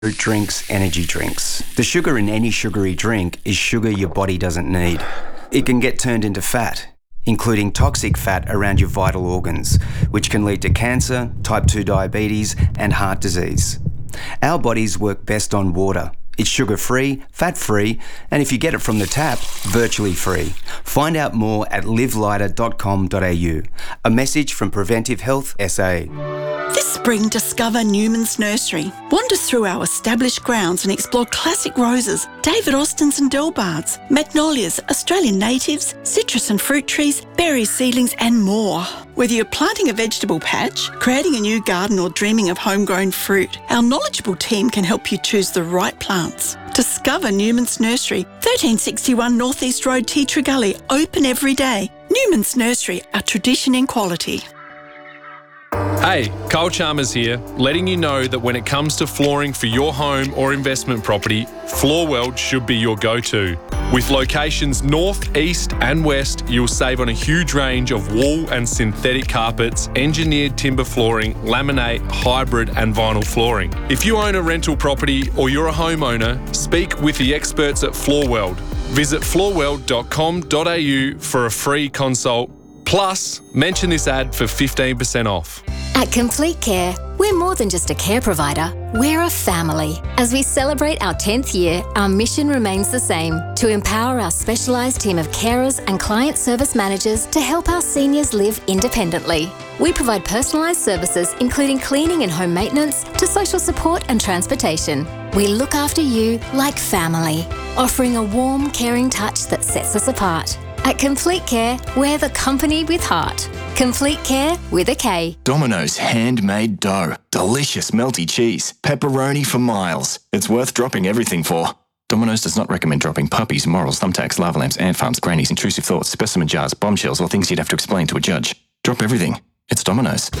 Fruit drinks, energy drinks. The sugar in any sugary drink is sugar your body doesn't need. It can get turned into fat, including toxic fat around your vital organs, which can lead to cancer, type 2 diabetes, and heart disease. Our bodies work best on water. It's sugar-free, fat-free, and if you get it from the tap, virtually free. Find out more at livelighter.com.au. A message from Preventive Health SA. This spring, discover Newman's Nursery. Wander through our established grounds and explore classic roses, David Austins and Delbards, magnolias, Australian natives, citrus and fruit trees, berry seedlings and more. Whether you're planting a vegetable patch, creating a new garden or dreaming of homegrown fruit, our knowledgeable team can help you choose the right plants. Discover Newman's Nursery, 1361 North East Road, Tea Tree Gully, open every day. Newman's Nursery, a tradition in quality. Hey, Cole Chalmers here, letting you know that when it comes to flooring for your home or investment property, Floorworld should be your go-to. With locations north, east and west, you'll save on a huge range of wool and synthetic carpets, engineered timber flooring, laminate, hybrid and vinyl flooring. If you own a rental property or you're a homeowner, speak with the experts at Floorworld. Visit floorworld.com.au for a free consult. Plus, mention this ad for 15% off. At Complete Care, we're more than just a care provider, we're a family. As we celebrate our 10th year, our mission remains the same, to empower our specialised team of carers and client service managers to help our seniors live independently. We provide personalised services including cleaning and home maintenance to social support and transportation. We look after you like family, offering a warm, caring touch that sets us apart. At Complete Care, we're the company with heart. Complete Care with a K. Domino's handmade dough. Delicious melty cheese. Pepperoni for miles. It's worth dropping everything for. Domino's does not recommend dropping puppies, morals, thumbtacks, lava lamps, ant farms, grannies, intrusive thoughts, specimen jars, bombshells, or things you'd have to explain to a judge. Drop everything. It's Domino's.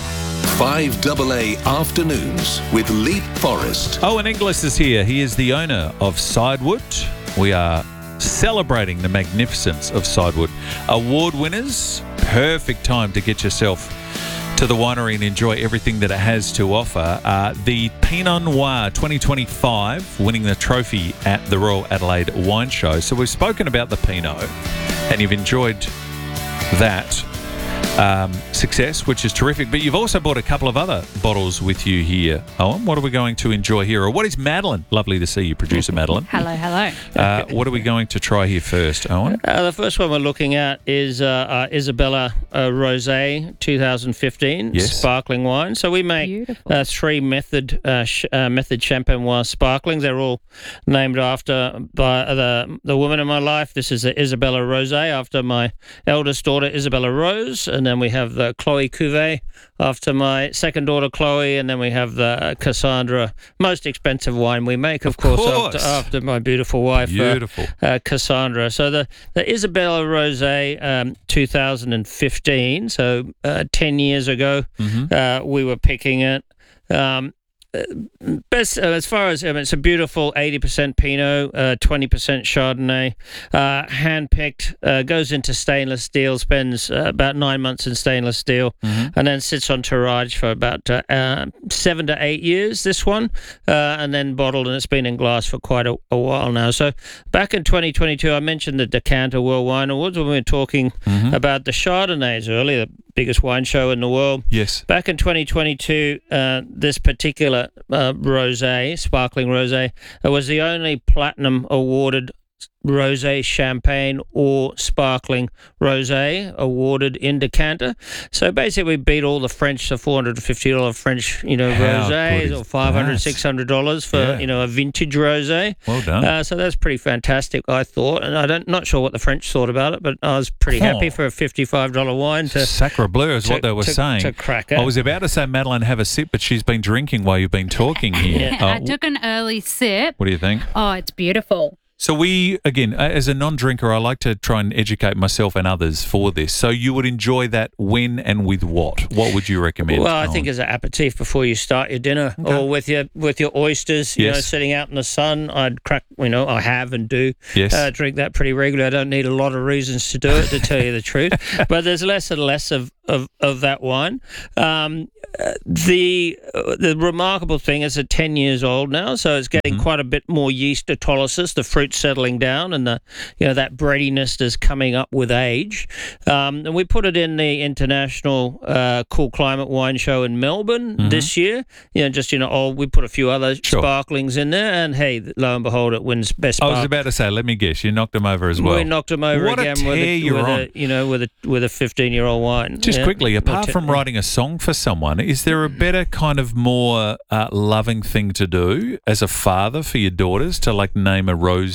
5AA Afternoons with Leap Forest. Owen Inglis is here. He is the owner of Sidewood. We are celebrating the magnificence of Sidewood. Award winners, perfect time to get yourself to the winery and enjoy everything that it has to offer. The Pinot Noir 2025 winning the trophy at the Royal Adelaide Wine Show. So we've spoken about the Pinot and you've enjoyed that success, which is terrific. But you've also bought a couple of other bottles with you here, Owen. What are we going to enjoy here? Or what is Madeline? Lovely to see you, producer Madeline. Hello, hello. What are we going to try here first, Owen? The first one we're looking at is Isabella Rosé 2015 sparkling wine. So we make three method champenoise sparklings. They're all named after by the woman in my life. This is the Isabella Rosé after my eldest daughter Isabella Rose, and then we have the Chloe Cuvée after my second daughter Chloe, and then we have the Cassandra, most expensive wine we make, of course. After my beautiful wife, Cassandra. So the Isabella Rosé 2015, so 10 years ago, we were picking it. Best as far as it's a beautiful 80% Pinot, 20% Chardonnay, hand-picked, goes into stainless steel, spends about 9 months in stainless steel, and then sits on terrage for about 7 to 8 years, this one, and then bottled, and it's been in glass for quite a while now. So back in 2022, I mentioned the Decanter World Wine Awards when we were talking about the Chardonnays earlier, the biggest wine show in the world. Yes. Back in 2022, this particular rosé, sparkling rosé, was the only platinum awarded rosé champagne or sparkling rosé awarded in Decanter. So basically we beat all the French, the $450 French, rosés, or $500, $600 for, a vintage rosé. Well done. So that's pretty fantastic, I thought. And not sure what the French thought about it, but I was pretty happy for a $55 wine to... Sacre bleu is what they were saying. To crack it. I was about to say, Madeline, have a sip, but she's been drinking while you've been talking here. I took an early sip. What do you think? Oh, it's beautiful. So we, again, as a non-drinker, I like to try and educate myself and others for this. So you would enjoy that when and with what? What would you recommend? Well, I think as an aperitif before you start your dinner, or with your oysters, sitting out in the sun, I'd crack, I have and do drink that pretty regularly. I don't need a lot of reasons to do it, to tell you the truth. But there's less and less of of that wine. The remarkable thing is it's 10 years old now, so it's getting quite a bit more yeast autolysis. The fruit's settling down, and that breadiness is coming up with age. And we put it in the International Cool Climate Wine Show in Melbourne this year. We put a few other sparklings in there, and hey, lo and behold, it wins best. I was about to say, let me guess, you knocked them over as well. We knocked them over what again a tear with a 15-year-old wine. Just quickly, apart from writing a song for someone, is there a better kind of more loving thing to do as a father for your daughters to like name a rosé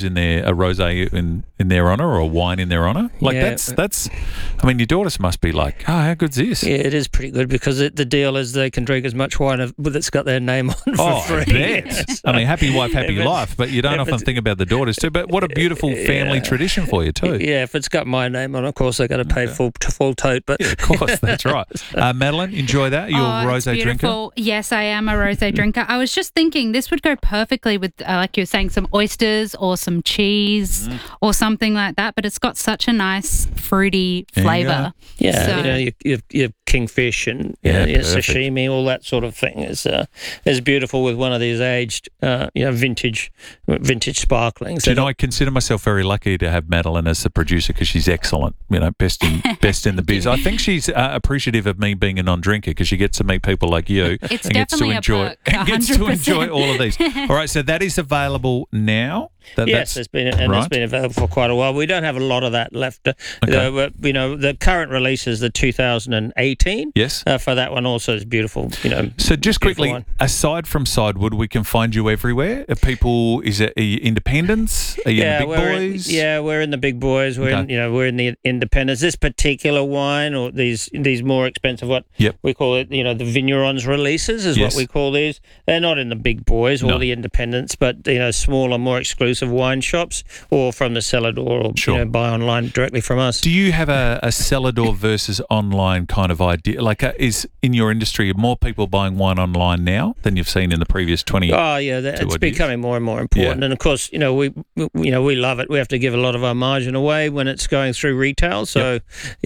in their honour or a wine in their honour? Like that's. I mean, your daughters must be like, oh, how good's this? Yeah, it is pretty good because the deal is they can drink as much wine that's got their name on for free. I bet. I mean, happy wife, happy life, but you don't often think about the daughters too. But what a beautiful family tradition for you too. Yeah, if it's got my name on, of course they're going to pay full tote. But yeah, of course, that's right. Madeline, enjoy that. You're a rosé drinker. Yes, I am a rosé drinker. I was just thinking this would go perfectly with, like you were saying, some oysters or some cheese or something like that. But it's got such a nice fruity flavour. Yeah, so, you've kingfish and sashimi, all that sort of thing is beautiful with one of these aged, vintage sparklings. I consider myself very lucky to have Madeline as the producer because she's excellent. Best in the biz. I think she's appreciative of me being a non-drinker because she gets to meet people like you it's and gets to enjoy all of these. All right, so that is available now. Yes, it's been available for quite a while. We don't have a lot of that left. Okay. The current release is the 2018. Yes. For that one also is beautiful. So just quickly, aside from Sidewood, we can find you everywhere. Are you independents? Are you in the big boys? We're in the big boys. We're in the independents. This particular wine or these more expensive we call it, the vignerons releases is what we call these. They're not in the big boys or the independents, but smaller, more exclusive wine shops or from the cellar door or buy online directly from us. Do you have a cellar door versus online kind of idea? Like is in your industry more people buying wine online now than you've seen in the previous 20 years? Oh yeah, it's becoming more and more important. And of course, we love it. We have to give a lot of our margin away when it's going through retail. So,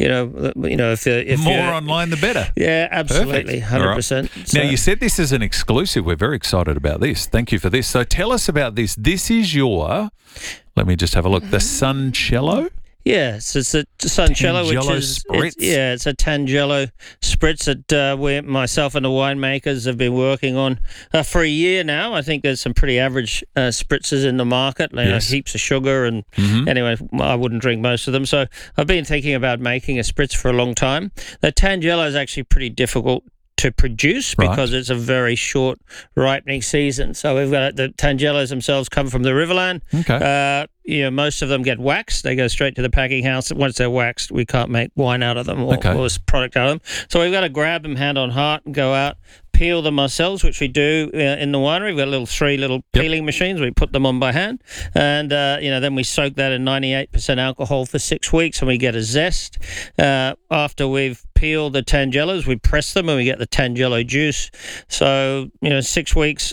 if more online the better. Yeah, absolutely. 100%. Right. Now you said this is an exclusive. We're very excited about this. Thank you for this. So tell us about this. This is your let me just have a look. The Suncello? Yes, it's a Suncello, which is it's a Tangelo spritz that myself and the winemakers have been working on for a year now. I think there's some pretty average spritzes in the market, heaps of sugar, and anyway, I wouldn't drink most of them. So I've been thinking about making a spritz for a long time. The Tangelo is actually pretty difficult to produce because it's a very short ripening season. So we've got the Tangelos themselves come from the Riverland. Okay. Most of them get waxed. They go straight to the packing house. Once they're waxed, we can't make wine out of them or product out of them. So we've got to grab them hand on heart and go out, peel them ourselves, which we do in the winery. We've got three little peeling machines. We put them on by hand. And, then we soak that in 98% alcohol for 6 weeks and we get a zest. After we've peeled the Tangelos, we press them and we get the Tangelo juice. So, 6 weeks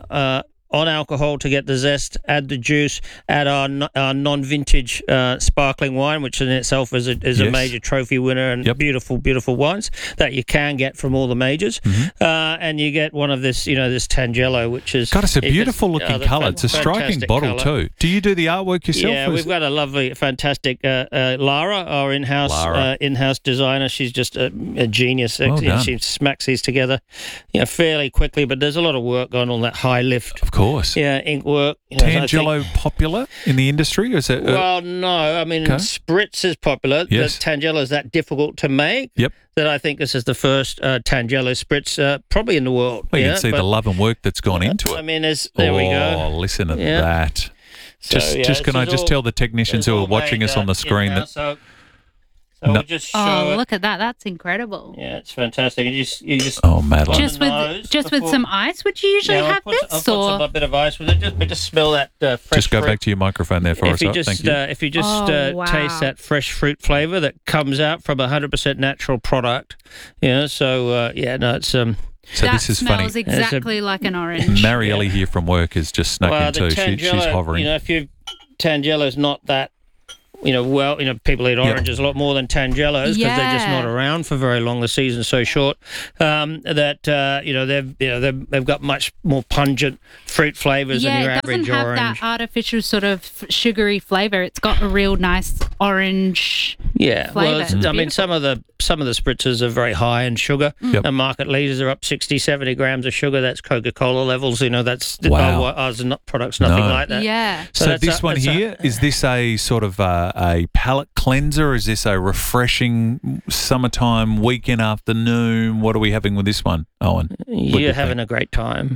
on alcohol to get the zest, add the juice, add our non-vintage sparkling wine, which in itself is a major trophy winner and beautiful, beautiful wines that you can get from all the majors. And you get one of this, this Tangelo, which is... God, it's a beautiful looking colour. It's a striking bottle too. Do you do the artwork yourself? Yeah, we've got a lovely, fantastic Lara, our in-house designer. She's just a genius. She smacks these together fairly quickly, but there's a lot of work going on that high lift. Of course. Yeah, ink work. Tangelo popular in the industry? Or is it, well, no. I mean, spritz is popular. Yes. The Tangelo is that difficult to make. Yep. That I think this is the first Tangelo spritz probably in the world. Well, you can see the love and work that's gone into it. I mean, there we go. Oh, listen to that. So, can I just tell the technicians who are watching us on the screen that... So we'll just show look at that. That's incredible. Yeah, it's fantastic. You just Madeline. Just with some ice, would you usually have this? I'll put a bit of ice with it. Just smell that fresh Just go fruit. back to your microphone there for us. Thank you. If you just taste that fresh fruit flavour that comes out from 100% natural product, it's So this is funny. Smells exactly like an orange. Marielle here from work is just snuck in too. She's hovering. If your Tangelo's not that people eat oranges a lot more than Tangelos because they're just not around for very long. The season's so short they've got much more pungent fruit flavors than your average orange. It doesn't have that artificial sort of sugary flavor. It's got a real nice orange flavor. Well, some of the spritzers are very high in sugar. The market leaders are up 60, 70 grams of sugar. That's Coca-Cola levels. That's ours products, nothing like that. Yeah. So this one here, is this a sort of a palate cleanser? Is this a refreshing summertime weekend afternoon? What are we having with this one, Owen? You're having a great time.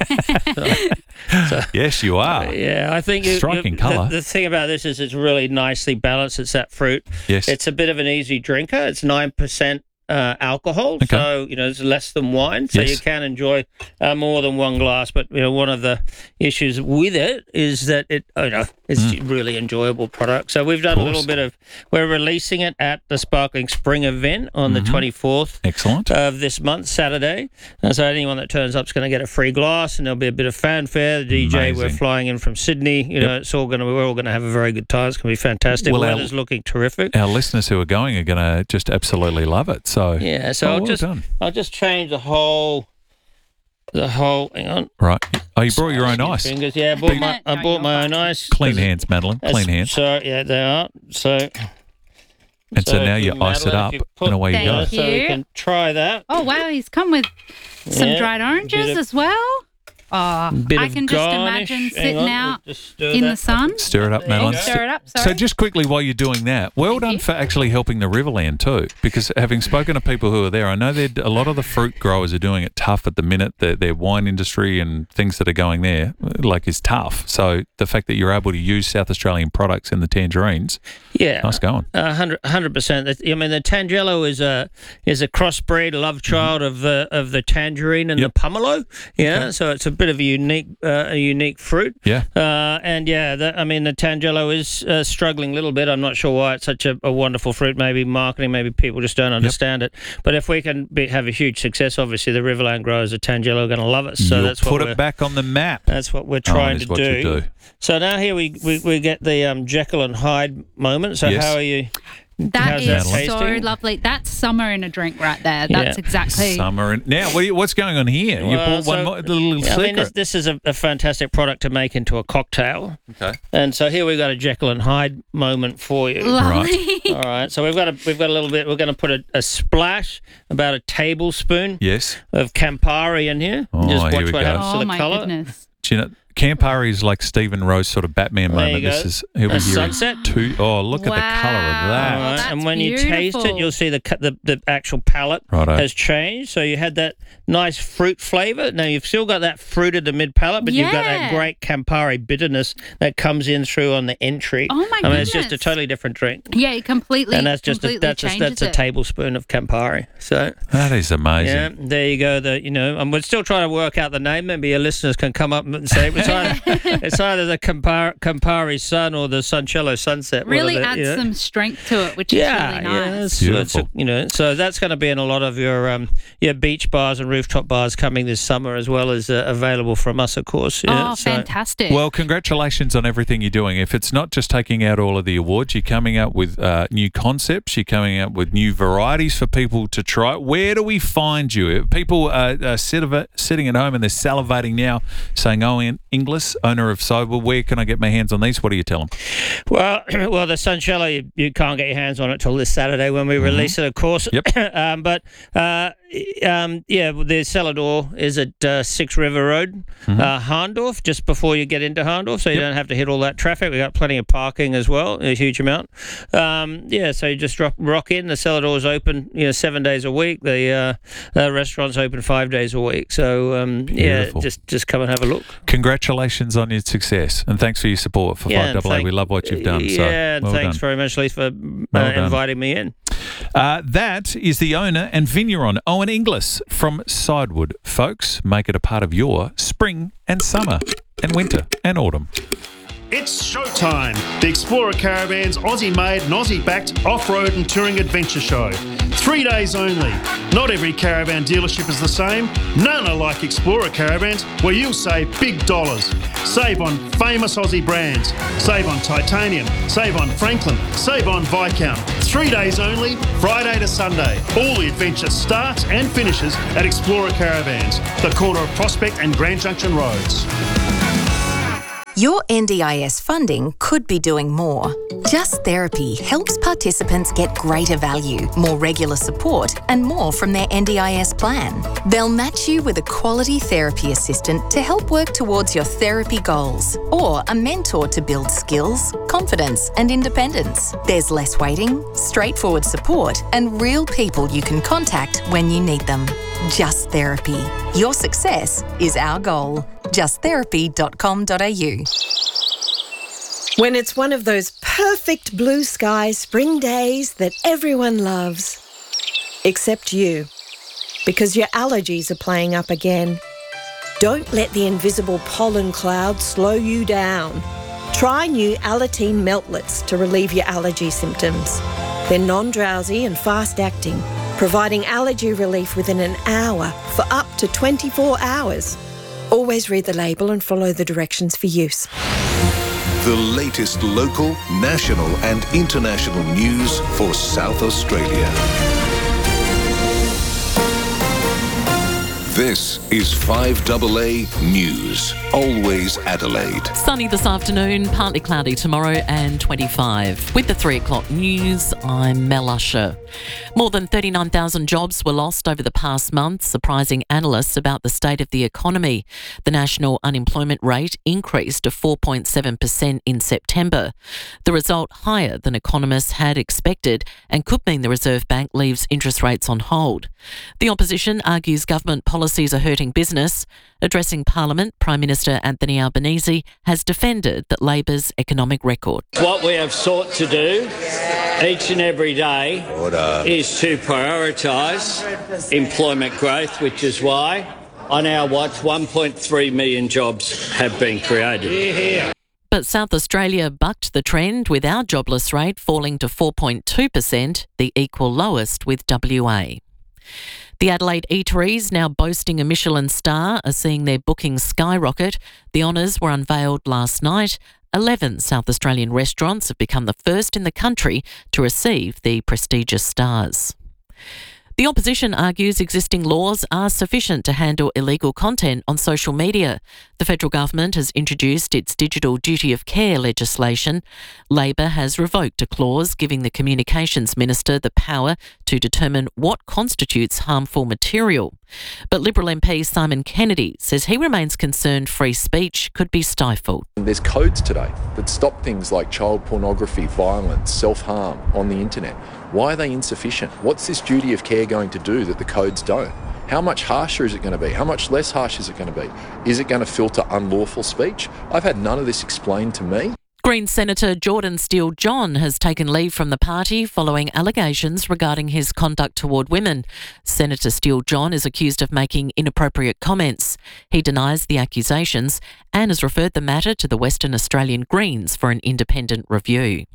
Yes, you are. I think striking colour. The thing about this is it's really nicely balanced. It's that fruit. Yes. It's a bit of an easy drinker. It's 9% alcohol, so it's less than wine, so you can enjoy more than one glass. But one of the issues with it is that it's a really enjoyable product. So we've done a little bit of. We're releasing it at the Sparkling Spring event on the 24th of this month, Saturday. And so anyone that turns up is going to get a free glass, and there'll be a bit of fanfare. The DJ, we're flying in from Sydney. It's all we're all going to have a very good time. It's going to be fantastic. Well, weather's looking terrific. Our listeners who are going are going to just absolutely love it. So I'll just change the whole. Hang on. Right. Oh, you brought your own ice. Fingers. Yeah, I bought my own ice. Clean hands, Madeline. Clean hands. So they are. So now you ice it up and away you go. So we can try that. Oh wow, he's come with some dried oranges as well. I can just imagine sitting out in the sun. Stir it up, Madeline. Stir it up, sorry. So just quickly while you're doing that, well done for actually helping the Riverland too, because having spoken to people who are there, I know that a lot of the fruit growers are doing it tough at the minute. Their wine industry and things that are going there, is tough. So the fact that you're able to use South Australian products in the tangerines, nice going. 100%. I mean, the Tangelo is a crossbreed love child of the tangerine and the pomelo. So it's a bit of a unique fruit. The Tangelo is struggling a little bit. I'm not sure why it's such a wonderful fruit. Maybe marketing, maybe people just don't understand it. But if we can have a huge success, obviously the Riverland growers of Tangelo are going to love it. So that's put it back on the map. That's what we're trying to do. So now here we get the Jekyll and Hyde moment. So how are you? That is so lovely. That's summer in a drink right there. That's exactly summer. Now, what's going on here? You bought one more little secret. I mean, this is a fantastic product to make into a cocktail. Okay. And so here we've got a Jekyll and Hyde moment for you. Lovely. All right. So we've got a little bit. We're going to put a splash, about a tablespoon. Of Campari in here. Oh, just watch here we what go. happens to the my colour. Goodness. Do you know, Campari is like Stephen Rose sort of Batman moment. This is he'll be here sunset. Look at the colour of that. All right. That's and when beautiful. you taste it, you'll see the actual palate has changed. So you had that nice fruit flavour. Now you've still got that fruit at the mid palate, but you've got that great Campari bitterness that comes in through on the entry. Oh my goodness! I mean, it's just a totally different drink. Yeah, it completely. And that's a tablespoon of Campari. So that is amazing. Yeah, there you go. And we're still trying to work out the name. Maybe your listeners can come up and say it's either the Campari Sun or the Suncello Sunset. Really adds some strength to it, which is really nice. Beautiful. So that's going to be in a lot of your beach bars and rooftop bars coming this summer, as well as available from us, of course. Fantastic. Well, congratulations on everything you're doing. If it's not just taking out all of the awards, you're coming up with new concepts, you're coming up with new varieties for people to try. Where do we find you? If people are sitting at home and they're salivating now, saying, Owen Inglis, owner of Sidewell, where can I get my hands on these? What do you tell them? Well, the Suncello, you can't get your hands on it till this Saturday when we release it, of course. Yep. The cellar door is at 6 River Road, Harndorf, just before you get into Harndorf, so you don't have to hit all that traffic. We've got plenty of parking as well, a huge amount. So you just rock in. The cellar door is open 7 days a week. The restaurant's open 5 days a week. So, just come and have a look. Congratulations on your success, and thanks for your support for 5AA. We love what you've done. Thanks very much, Lee, for inviting me in. That is the owner and vigneron, Owen Inglis from Sidewood. Folks, make it a part of your spring and summer and winter and autumn. It's showtime! The Explorer Caravans Aussie-made and Aussie-backed off-road and touring adventure show. 3 days only. Not every caravan dealership is the same. None are like Explorer Caravans, where you'll save big dollars. Save on famous Aussie brands. Save on Titanium. Save on Franklin. Save on Viscount. 3 days only, Friday to Sunday. All the adventure starts and finishes at Explorer Caravans, the corner of Prospect and Grand Junction Roads. Your NDIS funding could be doing more. Just Therapy helps participants get greater value, more regular support, and more from their NDIS plan. They'll match you with a quality therapy assistant to help work towards your therapy goals, or a mentor to build skills, confidence, and independence. There's less waiting, straightforward support, and real people you can contact when you need them. Just Therapy. Your success is our goal. justtherapy.com.au. When it's one of those perfect blue sky spring days that everyone loves. Except you. Because your allergies are playing up again. Don't let the invisible pollen cloud slow you down. Try new Alateen Meltlets to relieve your allergy symptoms. They're non-drowsy and fast-acting, providing allergy relief within an hour for up to 24 hours. Always read the label and follow the directions for use. The latest local, national and international news for South Australia. This is 5AA News. Always Adelaide. Sunny this afternoon, partly cloudy tomorrow and 25. With the 3 o'clock news, I'm Mel Usher. More than 39,000 jobs were lost over the past month, surprising analysts about the state of the economy. The national unemployment rate increased to 4.7% in September. The result higher than economists had expected and could mean the Reserve Bank leaves interest rates on hold. The opposition argues government policies are hurting business. Addressing Parliament, Prime Minister Anthony Albanese has defended that Labor's economic record. What we have sought to do each and every day is to prioritise employment growth, which is why on our watch 1.3 million jobs have been created. But South Australia bucked the trend with our jobless rate falling to 4.2%, the equal lowest with WA. The Adelaide Eateries, now boasting a Michelin star, are seeing their bookings skyrocket. The honours were unveiled last night. 11 South Australian restaurants have become the first in the country to receive the prestigious stars. The opposition argues existing laws are sufficient to handle illegal content on social media. The federal government has introduced its digital duty of care legislation. Labor has revoked a clause giving the Communications Minister the power to determine what constitutes harmful material. But Liberal MP Simon Kennedy says he remains concerned free speech could be stifled. There's codes today that stop things like child pornography, violence, self-harm on the internet. Why are they insufficient? What's this duty of care going to do that the codes don't? How much harsher is it going to be? How much less harsh is it going to be? Is it going to filter unlawful speech? I've had none of this explained to me. Green Senator Jordan Steele-John has taken leave from the party following allegations regarding his conduct toward women. Senator Steele-John is accused of making inappropriate comments. He denies the accusations and has referred the matter to the Western Australian Greens for an independent review.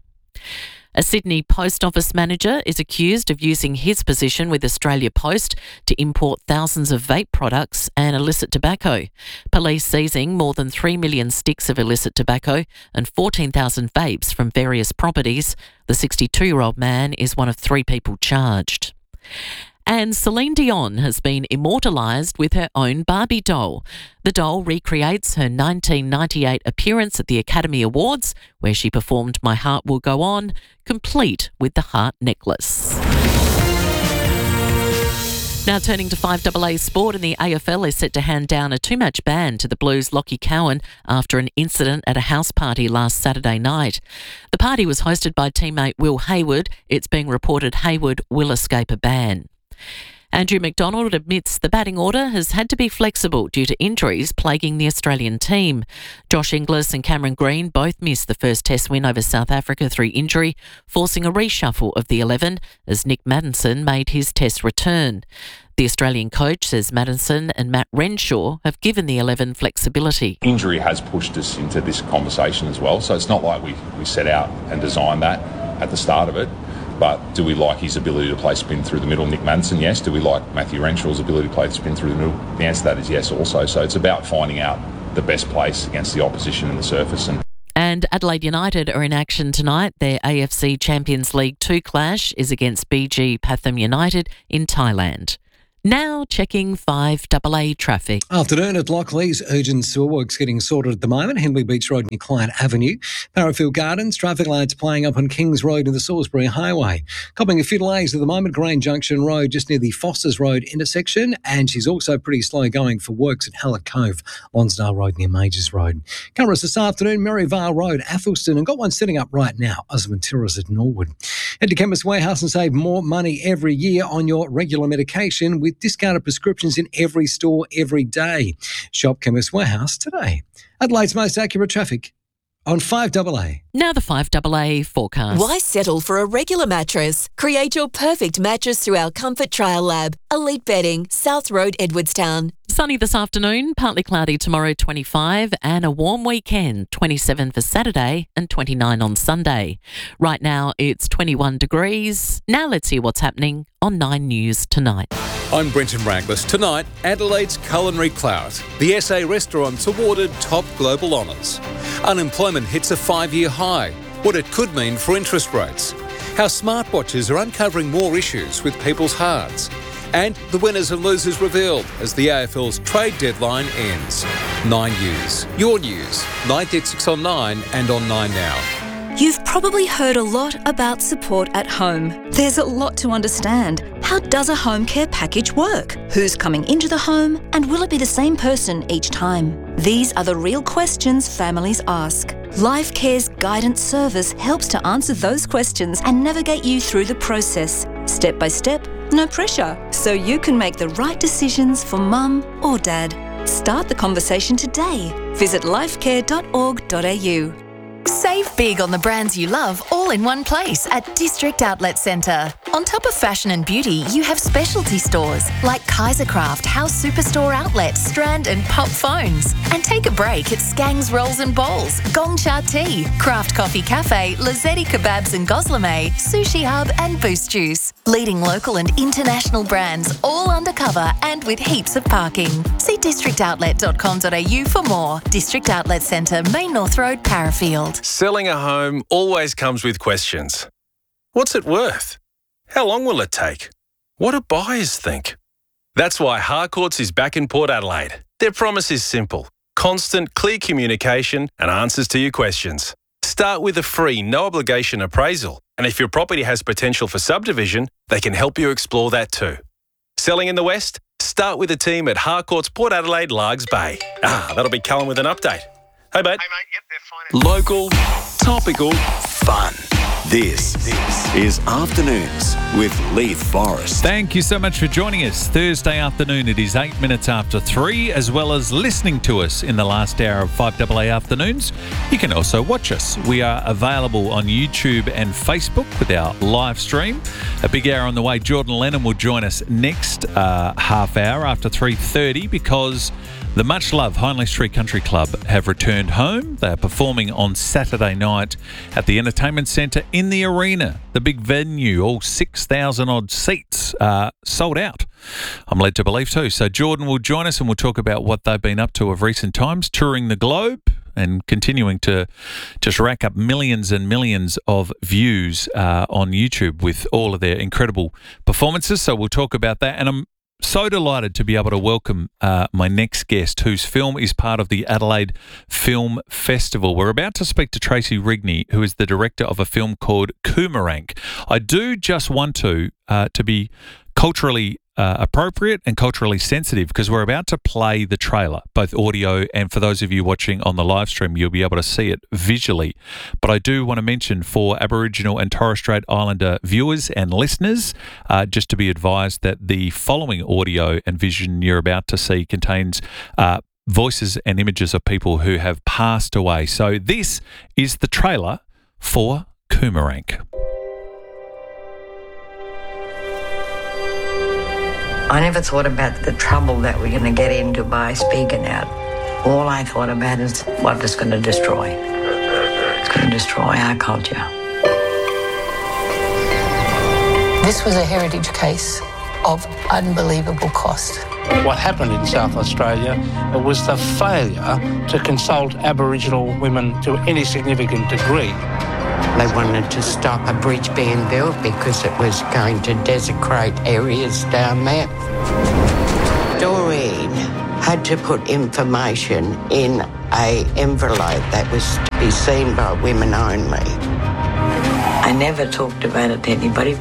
A Sydney post office manager is accused of using his position with Australia Post to import thousands of vape products and illicit tobacco. Police seizing more than 3 million sticks of illicit tobacco and 14,000 vapes from various properties. The 62-year-old man is one of 3 people charged. And Celine Dion has been immortalised with her own Barbie doll. The doll recreates her 1998 appearance at the Academy Awards, where she performed My Heart Will Go On, complete with the heart necklace. Now turning to 5AA sport, and the AFL is set to hand down a 2-match ban to the Blues' Lachie Cowan after an incident at a house party last Saturday night. The party was hosted by teammate Will Hayward. It's being reported Hayward will escape a ban. Andrew McDonald admits the batting order has had to be flexible due to injuries plaguing the Australian team. Josh Inglis and Cameron Green both missed the first Test win over South Africa through injury, forcing a reshuffle of the 11 as Nick Maddinson made his Test return. The Australian coach says Maddinson and Matt Renshaw have given the 11 flexibility. Injury has pushed us into this conversation as well, so it's not like we set out and designed that at the start of it. But do we like his ability to play spin through the middle? Nick Maddinson, yes. Do we like Matthew Renshaw's ability to play spin through the middle? The answer to that is yes also. So it's about finding out the best place against the opposition in the surface. And Adelaide United are in action tonight. Their AFC Champions League 2 clash is against BG Pathum United in Thailand. Now checking 5AA traffic. Afternoon at Lockleys. Urgent sewer works getting sorted at the moment. Henley Beach Road near Client Avenue. Parafield Gardens. Traffic lights playing up on Kings Road near the Salisbury Highway. Copping a few delays at the moment. Grain Junction Road just near the Fosters Road intersection. And she's also pretty slow going for works at Hallett Cove, Lonsdale Road near Majors Road. Cameras this afternoon. Merivale Road, Athelston. And got one setting up right now. Osmond Terrace at Norwood. Head to Chemist Warehouse and save more money every year on your regular medication with discounted prescriptions in every store every day. Shop Chemist Warehouse today. Adelaide's most accurate traffic on 5AA. Now the 5AA forecast. Why settle for a regular mattress? Create your perfect mattress through our Comfort Trial Lab. Elite Bedding, South Road, Edwardstown. Sunny this afternoon, partly cloudy tomorrow 25 and a warm weekend 27 for Saturday and 29 on Sunday. Right now it's 21 degrees. Now let's hear what's happening on 9 News tonight. I'm Brenton Raglas. Tonight, Adelaide's Culinary Clout. The SA restaurants awarded top global honours. Unemployment hits a 5-year high. What it could mean for interest rates. How smartwatches are uncovering more issues with people's hearts. And the winners and losers revealed as the AFL's trade deadline ends. 9 News. Your news. 9:00 at 6 on 9 and on 9 Now. You've probably heard a lot about support at home. There's a lot to understand. How does a home care package work? Who's coming into the home? And will it be the same person each time? These are the real questions families ask. Life Care's guidance service helps to answer those questions and navigate you through the process. Step by step, no pressure. So you can make the right decisions for mum or dad. Start the conversation today. Visit lifecare.org.au. Save big on the brands you love all in one place at District Outlet Centre. On top of fashion and beauty, you have specialty stores like Kaisercraft, House Superstore Outlet, Strand and Pop Phones. And take a break at Skang's Rolls and Bowls, Gong Cha Tea, Craft Coffee Cafe, Lazzetti Kebabs and Goslame, Sushi Hub and Boost Juice. Leading local and international brands all undercover and with heaps of parking. See districtoutlet.com.au for more. District Outlet Centre, Main North Road, Parafield. Selling a home always comes with questions. What's it worth? How long will it take? What do buyers think? That's why Harcourts is back in Port Adelaide. Their promise is simple. Constant, clear communication and answers to your questions. Start with a free, no-obligation appraisal. And if your property has potential for subdivision, they can help you explore that too. Selling in the West? Start with a team at Harcourts Port Adelaide, Largs Bay. That'll be Cullen with an update. Hey, mate. Yep, they're fine. Local, topical, fun. This is Afternoons with Leith Forrest. Thank you so much for joining us. Thursday afternoon, it is 8 minutes after 3, as well as listening to us in the last hour of 5AA Afternoons. You can also watch us. We are available on YouTube and Facebook with our live stream. A big hour on the way. Jordan Lennon will join us next half hour after 3:30 because the much-loved Hindley Street Country Club have returned home. They are performing on Saturday night at the Entertainment Centre in the arena, the big venue. All 6,000-odd seats sold out, I'm led to believe too. So Jordan will join us and we'll talk about what they've been up to of recent times, touring the globe and continuing to just rack up millions and millions of views on YouTube with all of their incredible performances. So we'll talk about that. And I'm so delighted to be able to welcome my next guest, whose film is part of the Adelaide Film Festival. We're about to speak to Tracy Rigney, who is the director of a film called Coomerang. I do just want to be culturally appropriate and culturally sensitive because we're about to play the trailer, both audio and for those of you watching on the live stream, you'll be able to see it visually. But I do want to mention for Aboriginal and Torres Strait Islander viewers and listeners, just to be advised that the following audio and vision you're about to see contains voices and images of people who have passed away. So this is the trailer for Coomerang. I never thought about the trouble that we're going to get into by speaking out. All I thought about is what it's going to destroy. It's going to destroy our culture. This was a heritage case of unbelievable cost. What happened in South Australia was the failure to consult Aboriginal women to any significant degree. They wanted to stop a bridge being built because it was going to desecrate areas down there. Doreen had to put information in an envelope that was to be seen by women only. I never talked about it to anybody.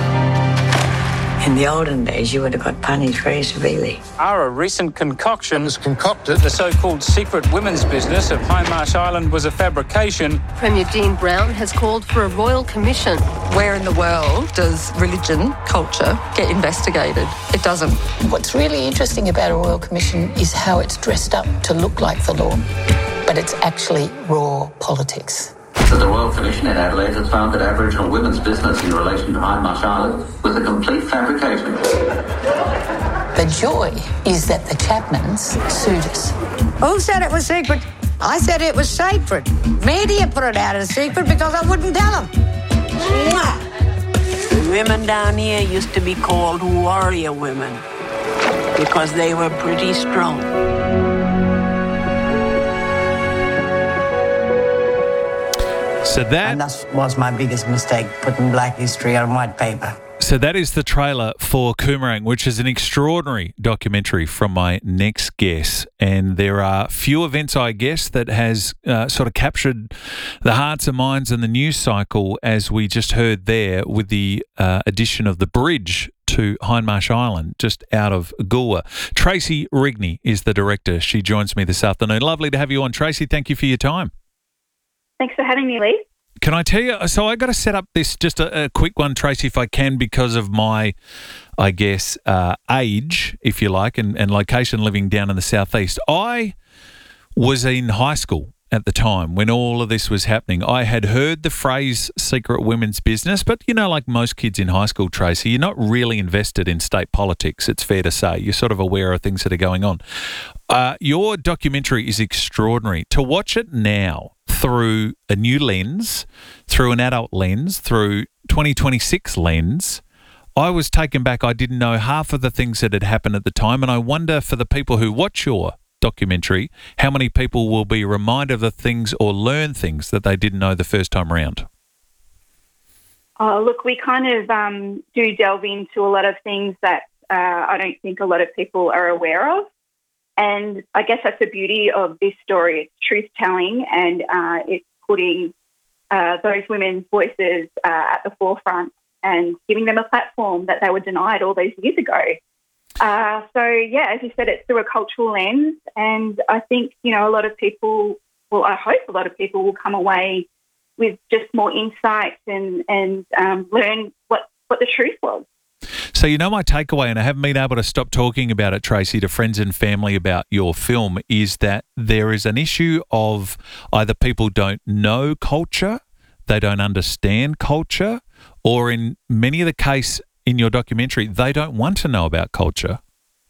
In the olden days, you would have got punished very severely. A recent concoction was concocted. The so-called secret women's business of Hindmarsh Island was a fabrication. Premier Dean Brown has called for a royal commission. Where in the world does religion, culture get investigated? It doesn't. What's really interesting about a royal commission is how it's dressed up to look like the law, but it's actually raw politics. So the Royal Commission in Adelaide has found that Aboriginal women's business in relation to Hindmarsh Island was a complete fabrication. The joy is that the Chapmans sued us. Who said it was secret? I said it was sacred. Media put it out as secret because I wouldn't tell them. The women down here used to be called warrior women because they were pretty strong. So and that was my biggest mistake, putting black history on white paper. So that is the trailer for Coomerang, which is an extraordinary documentary from my next guest. And there are few events, I guess, that has sort of captured the hearts and minds and the news cycle, as we just heard there with the addition of the bridge to Hindmarsh Island, just out of Goolwa. Tracy Rigney is the director. She joins me this afternoon. Lovely to have you on, Tracy. Thank you for your time. Thanks for having me, Lee. Can I tell you, so I got to set up this, just a quick one, Tracy, if I can, because of my, I guess, age, if you like, and location living down in the southeast. I was in high school at the time when all of this was happening. I had heard the phrase secret women's business, but, you know, like most kids in high school, Tracy, you're not really invested in state politics, it's fair to say. You're sort of aware of things that are going on. Your documentary is extraordinary. To watch it now through a new lens, through an adult lens, through 2026 lens, I was taken back. I didn't know half of the things that had happened at the time, and I wonder, for the people who watch your documentary, how many people will be reminded of the things or learn things that they didn't know the first time around? Look, we kind of do delve into a lot of things that I don't think a lot of people are aware of. And I guess that's the beauty of this story. It's truth-telling, and it's putting those women's voices at the forefront and giving them a platform that they were denied all those years ago. So, yeah, as you said, it's through a cultural lens, and I think, you know, a lot of people, well, I hope a lot of people will come away with just more insight and learn what the truth was. So, you know, my takeaway, and I haven't been able to stop talking about it, Tracy, to friends and family about your film, is that there is an issue of either people don't know culture, they don't understand culture, or in many of the case in your documentary, they don't want to know about culture.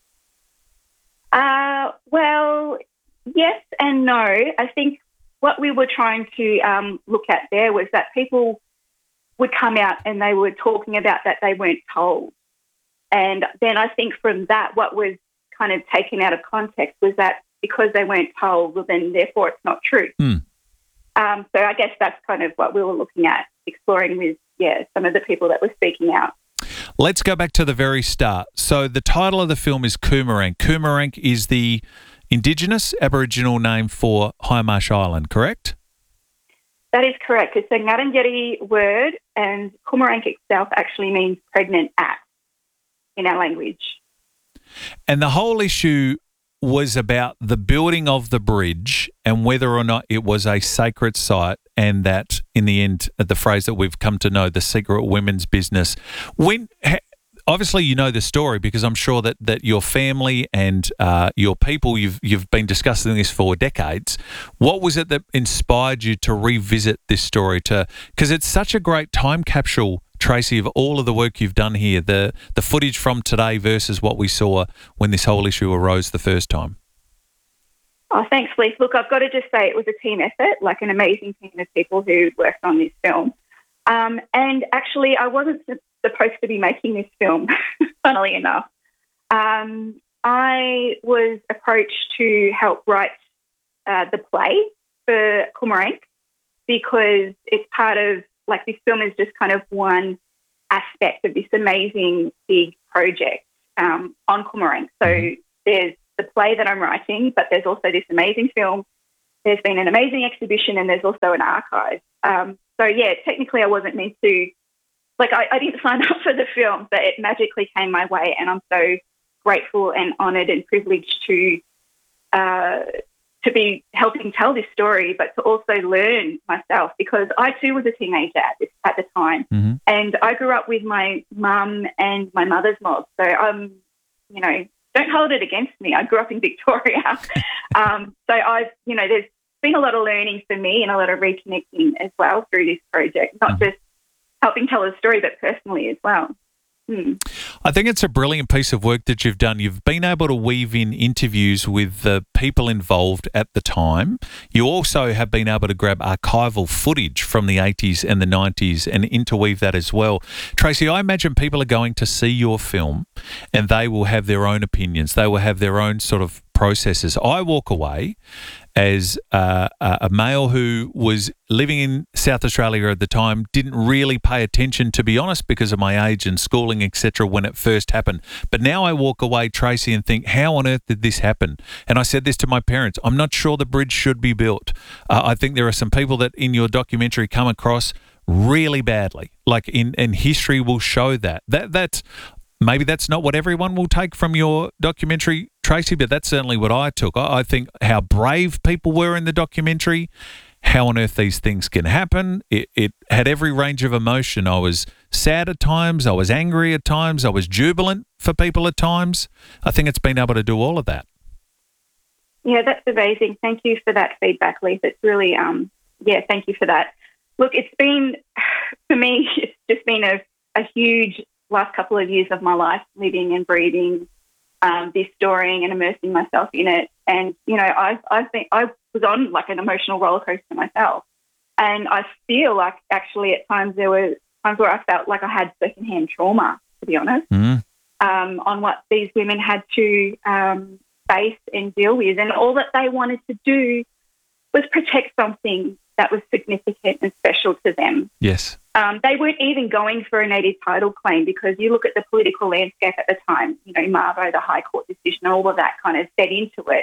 Well, yes and no. I think what we were trying to look at there was that people would come out and they were talking about that they weren't told. And then I think from that, what was kind of taken out of context was that because they weren't told, well, then therefore it's not true. So I guess that's kind of what we were looking at, exploring with, some of the people that were speaking out. Let's go back to the very start. So the title of the film is Coomerang. Coomerang is the Indigenous Aboriginal name for Hindmarsh Island, correct? That is correct. It's a Ngarrindjeri word, and Coomerang itself actually means pregnant at. in our language. And the whole issue was about the building of the bridge and whether or not it was a sacred site, and that in the end, the phrase that we've come to know, the secret women's business. Obviously, you know the story because I'm sure that your family and your people, you've been discussing this for decades. What was it that inspired you to revisit this story? Because it's such a great time capsule, Tracy, of all of the work you've done here, the footage from today versus what we saw when this whole issue arose the first time. Oh, thanks, Leith. Look, I've got to just say it was a team effort, like an amazing team of people who worked on this film. And actually, I wasn't supposed to be making this film, funnily enough. I was approached to help write the play for Cormorant because it's part of, like, this film is just kind of one aspect of this amazing big project on Cormorant. So there's the play that I'm writing, but there's also this amazing film. There's been an amazing exhibition, and there's also an archive. So, yeah, technically I wasn't meant to, like, I didn't sign up for the film, but it magically came my way, and I'm so grateful and honoured and privileged to be helping tell this story, but to also learn myself, because I too was a teenager at the time, and I grew up with my mum and my mother's mob. So don't hold it against me. I grew up in Victoria, so there's been a lot of learning for me and a lot of reconnecting as well through this project, not just helping tell a story, but personally as well. I think it's a brilliant piece of work that you've done. You've been able to weave in interviews with the people involved at the time. You also have been able to grab archival footage from the 80s and the 90s and interweave that as well. Tracy, I imagine people are going to see your film and they will have their own opinions. They will have their own sort of processes. I walk away as a male who was living in South Australia at the time, didn't really pay attention, to be honest, because of my age and schooling, etc., when it first happened. But now I walk away, Tracy, and think, how on earth did this happen? And I said this to my parents, I'm not sure the bridge should be built. I think there are some people that in your documentary come across really badly, like in history will show that's maybe that's not what everyone will take from your documentary, Tracy, but that's certainly what I took. I think how brave people were in the documentary, how on earth these things can happen. It had every range of emotion. I was sad at times. I was angry at times. I was jubilant for people at times. I think it's been able to do all of that. Yeah, that's amazing. Thank you for that feedback, Leith. It's really, thank you for that. Look, it's been, for me, it's just been a huge last couple of years of my life, living and breathing this story and immersing myself in it. And, I was on like an emotional roller coaster myself. And I feel like actually at times there were times where I felt like I had secondhand trauma, to be honest, on what these women had to face and deal with. And all that they wanted to do was protect something that was significant and special to them. Yes. They weren't even going for a native title claim, because you look at the political landscape at the time, Mabo, the High Court decision, all of that kind of fed into it.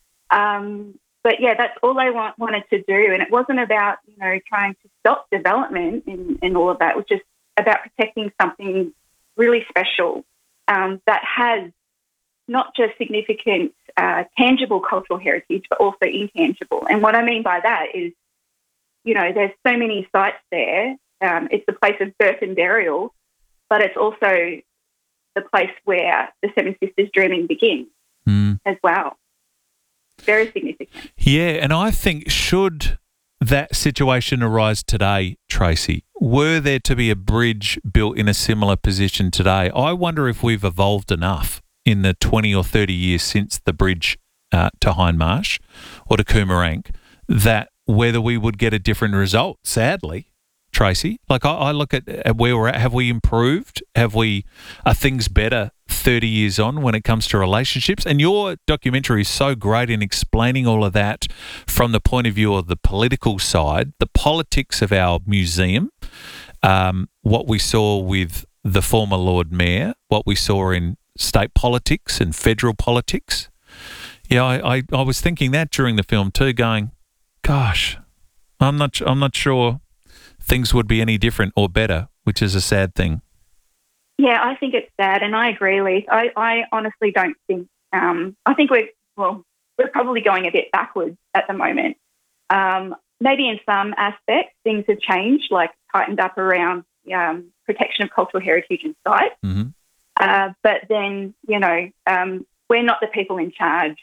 But, yeah, that's all they wanted to do. And it wasn't about, trying to stop development and all of that. It was just about protecting something really special that has not just significant tangible cultural heritage, but also intangible. And what I mean by that is, there's so many sites there. It's the place of birth and burial, but it's also the place where the Seven Sisters dreaming begins as well. Very significant. Yeah, and I think should that situation arise today, Tracy, were there to be a bridge built in a similar position today, I wonder if we've evolved enough in the 20 or 30 years since the bridge to Hindmarsh or to Cormorant that whether we would get a different result, sadly. Tracy, like I look at where we're at. Have we improved? Are things better 30 years on when it comes to relationships? And your documentary is so great in explaining all of that from the point of view of the political side, the politics of our museum, what we saw with the former Lord Mayor, what we saw in state politics and federal politics. Yeah, I was thinking that during the film too, going, gosh, I'm not sure things would be any different or better, which is a sad thing. Yeah, I think it's sad, and I agree, Leith. I honestly don't think. I think we're probably going a bit backwards at the moment. Maybe in some aspects things have changed, like tightened up around protection of cultural heritage and sites. Mm-hmm. But then, we're not the people in charge.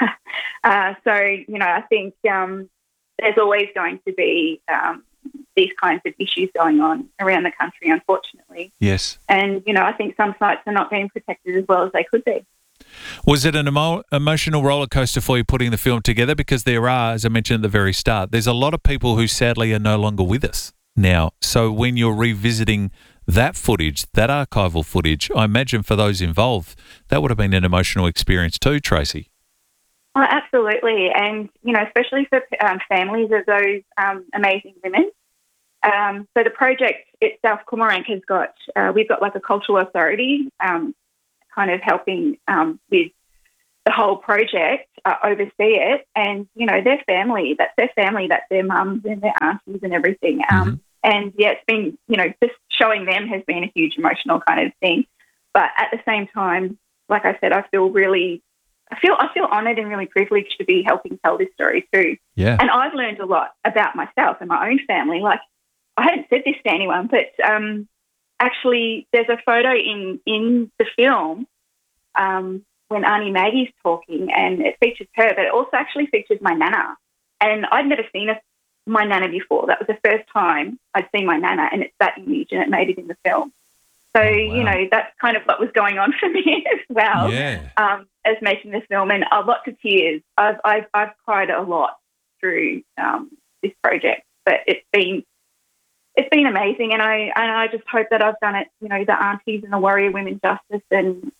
So, I think there's always going to be these kinds of issues going on around the country, unfortunately. Yes. And, I think some sites are not being protected as well as they could be. Was it an emotional roller coaster for you putting the film together? Because there are, as I mentioned at the very start, there's a lot of people who sadly are no longer with us now. So when you're revisiting that footage, that archival footage, I imagine for those involved, that would have been an emotional experience too, Tracy. Oh, absolutely. And, especially for families of those amazing women. So the project itself, Cormorant, has got, we've got like a cultural authority kind of helping with the whole project, oversee it. And, their family, that's their mums and their aunties and everything. And, yeah, it's been, just showing them has been a huge emotional kind of thing. But at the same time, like I said, I feel honoured and really privileged to be helping tell this story too. Yeah. And I've learned a lot about myself and my own family. Like, I haven't said this to anyone, but actually there's a photo in the film when Auntie Maggie's talking, and it features her, but it also actually features my nana. And I'd never seen my nana before. That was the first time I'd seen my nana, and it's that image, and it made it in the film. So, that's kind of what was going on for me as well, as making this film, and lots of tears. I've cried a lot through this project, but it's been amazing, and I just hope that I've done it, the aunties and the warrior women justice, and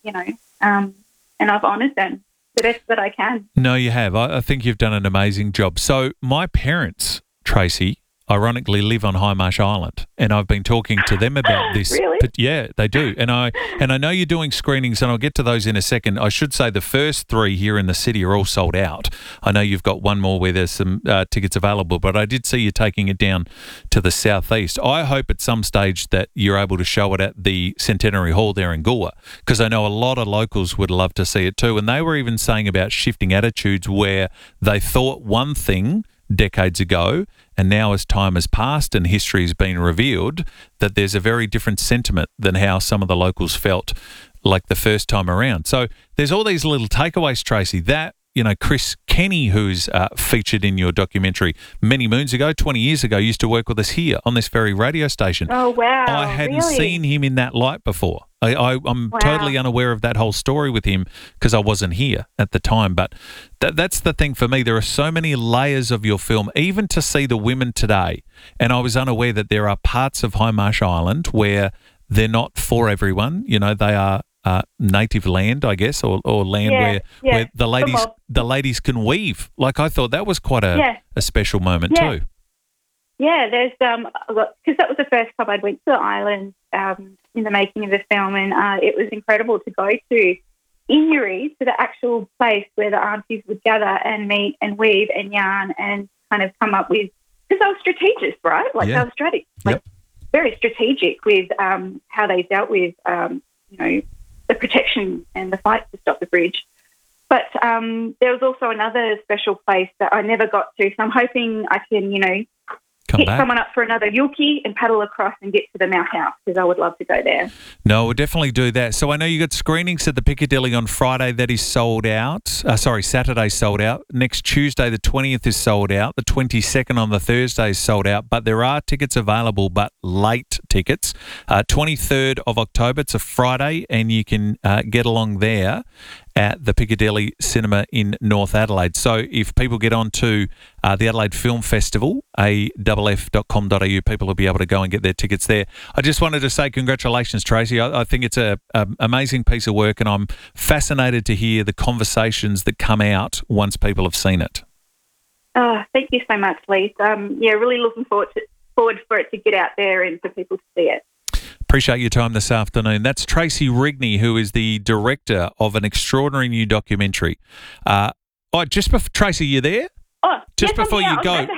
and I've honoured them the best that I can. No, you have. I think you've done an amazing job. So my parents, Tracy, ironically live on High Island, and I've been talking to them about this. Really? But yeah, they do. And I know you're doing screenings, and I'll get to those in a second. I should say the first 3 here in the city are all sold out. I know you've got one more where there's some tickets available, but I did see you taking it down to the southeast. I hope at some stage that you're able to show it at the Centenary Hall there in Goolwa, because I know a lot of locals would love to see it too. And they were even saying about shifting attitudes where they thought one thing decades ago, and now as time has passed and history has been revealed, that there's a very different sentiment than how some of the locals felt like the first time around. So there's all these little takeaways, Tracy, that, Chris Kenny, who's featured in your documentary many moons ago, 20 years ago, used to work with us here on this very radio station. Oh, wow. I hadn't seen him in that light before. I'm totally unaware of that whole story with him because I wasn't here at the time. But that's the thing for me. There are so many layers of your film, even to see the women today. And I was unaware that there are parts of Hindmarsh Island where they're not for everyone. They are native land, I guess, or land where the ladies can weave. Like, I thought that was quite a special moment too. Yeah, there's because that was the first time I'd went to the island in the making of the film, and it was incredible to go to Inuri, to the actual place where the aunties would gather and meet and weave and yarn and kind of come up with, because they were strategic, right? Like they were strategic, very strategic with how they dealt with the protection and the fight to stop the bridge. But there was also another special place that I never got to, so I'm hoping I can, hit someone up for another Yulki and paddle across and get to the Mount House, because I would love to go there. No, we'll definitely do that. So I know you got screenings at the Piccadilly on Friday. That is sold out. Saturday's sold out. Next Tuesday, the 20th, is sold out. The 22nd on the Thursday is sold out. But there are tickets available, but late tickets. 23rd of October, it's a Friday, and you can get along there at the Piccadilly Cinema in North Adelaide. So if people get on to the Adelaide Film Festival, aff.com.au, people will be able to go and get their tickets there. I just wanted to say congratulations, Tracy. I think it's an amazing piece of work, and I'm fascinated to hear the conversations that come out once people have seen it. Oh, thank you so much, Leith. Really looking forward for it to get out there and for people to see it. Appreciate your time this afternoon. That's Tracy Rigney, who is the director of an extraordinary new documentary. Just before, Tracy, you there? Oh, just before you go. I was about to hang up.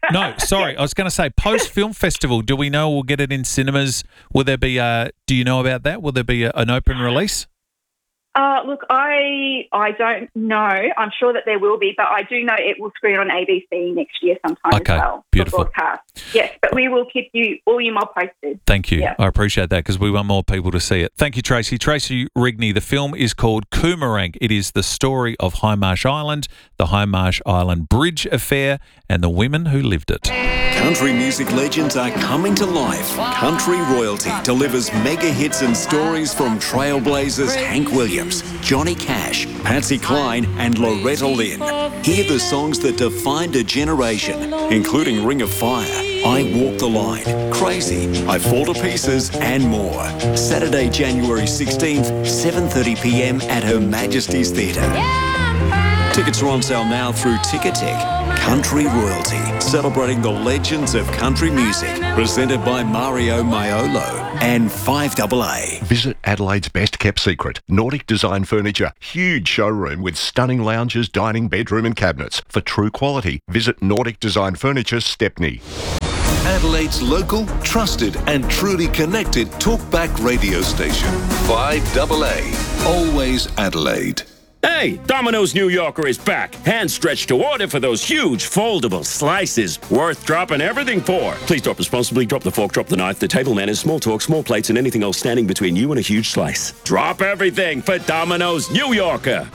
No, sorry. I was going to say post-film festival. Do we know we'll get it in cinemas? Will there be do you know about that? Will there be an open release? Look, I don't know. I'm sure that there will be, but I do know it will screen on ABC next year sometime as well. Beautiful. Broadcast. Yes, but we will keep all you more posted. Thank you. Yeah. I appreciate that because we want more people to see it. Thank you, Tracy. Tracy Rigney, the film is called Coomerang. It is the story of Hindmarsh Island, the Hindmarsh Island Bridge affair, and the women who lived it. Country music legends are coming to life. Country Royalty delivers mega hits and stories from trailblazers Hank Williams, Johnny Cash, Patsy Cline and Loretta Lynn. Hear the songs that defined a generation, including Ring of Fire, I Walk the Line, Crazy, I Fall to Pieces and more. Saturday, January 16th, 7:30pm at Her Majesty's Theatre. Tickets are on sale now through Ticketek. Country Royalty, celebrating the legends of country music, presented by Mario Maiolo and 5AA. Visit Adelaide's best kept secret, Nordic Design Furniture. Huge showroom with stunning lounges, dining, bedroom and cabinets. For true quality, visit Nordic Design Furniture, Stepney. Adelaide's local, trusted and truly connected talkback radio station. 5AA. Always Adelaide. Hey, Domino's New Yorker is back. Hand stretched to order for those huge foldable slices. Worth dropping everything for. Please drop responsibly. Drop the fork, drop the knife, the table manners, small talk, small plates, and anything else standing between you and a huge slice. Drop everything for Domino's New Yorker.